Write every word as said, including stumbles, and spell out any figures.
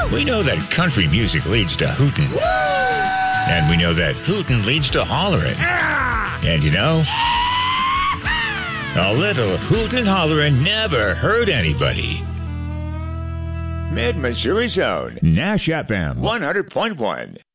We know that country music leads to hootin'. And we know that hootin' leads to hollerin'. And you know, a little hootin' and hollerin' never hurt anybody. Mid-Missouri Zone, Nash F M, one hundred point one.